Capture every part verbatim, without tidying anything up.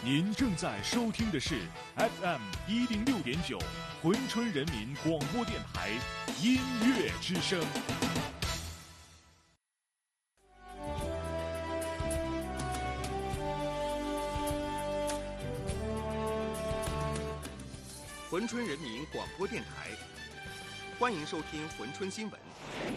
您正在收听的是 F M 一零六点九珲春人民广播电台音乐之声。 珲春人民广播电台，欢迎收听珲春新闻。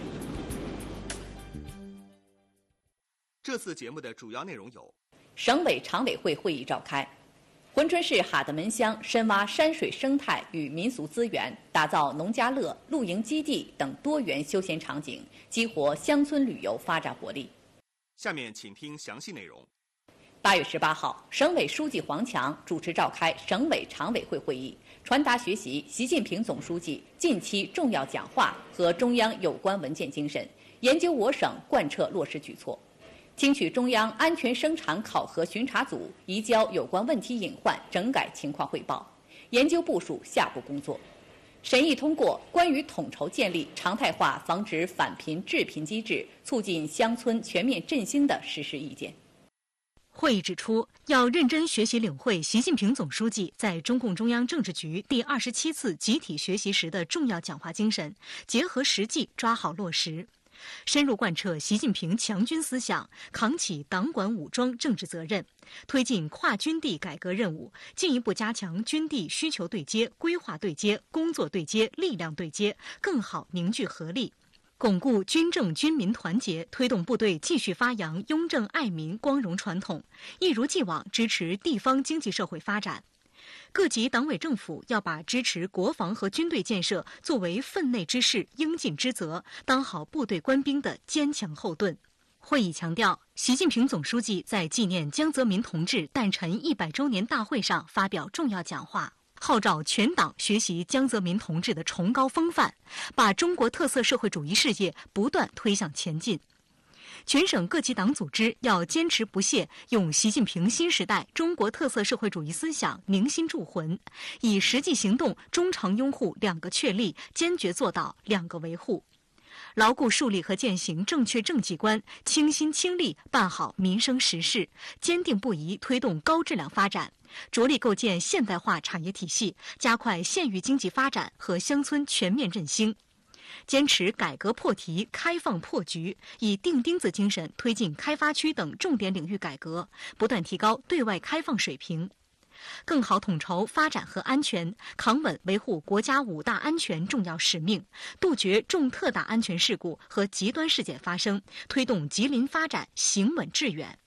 这次节目的主要内容有： 省委常委会会议召开，珲春市哈德门乡深挖山水生态与民俗资源，打造农家乐、露营基地等多元休闲场景，激活乡村旅游发展活力。 下面请听详细内容。 八月十八号，省委书记黄强主持召开省委常委会会议，传达学习习近平总书记近期重要讲话和中央有关文件精神，研究我省贯彻落实举措。听取中央安全生产考核巡查组移交有关问题隐患整改情况汇报，研究部署下步工作。审议通过关于统筹建立常态化防止返贫致贫机制，促进乡村全面振兴的实施意见。 会议指出，要认真学习领会习近平总书记在中共中央政治局第二十七次集体学习时的重要讲话精神，结合实际抓好落实。深入贯彻习近平强军思想，扛起党管武装政治责任，推进跨军地改革任务，进一步加强军地需求对接、规划对接、工作对接、力量对接，更好凝聚合力，巩固军政军民团结，推动部队继续发扬拥政爱民光荣传统，一如既往支持地方经济社会发展。各级党委政府要把支持国防和军队建设作为分内之事、应尽之责，当好部队官兵的坚强后盾。会议强调，习近平总书记在纪念江泽民同志诞辰一百周年大会上发表重要讲话，号召全党学习江泽民同志的崇高风范，把中国特色社会主义事业不断推向前进。全省各级党组织要坚持不懈用习近平新时代中国特色社会主义思想凝心铸魂，以实际行动忠诚拥护两个确立，坚决做到两个维护，牢固树立和践行正确政绩观，倾心倾力办好民生实事，坚定不移推动高质量发展，着力构建现代化产业体系，加快县域经济发展和乡村全面振兴。坚持改革破题、开放破局，以钉钉子精神推进开发区等重点领域改革，不断提高对外开放水平，更好统筹发展和安全，扛稳维护国家五大安全重要使命，杜绝重特大安全事故和极端事件发生，推动吉林发展行稳致远。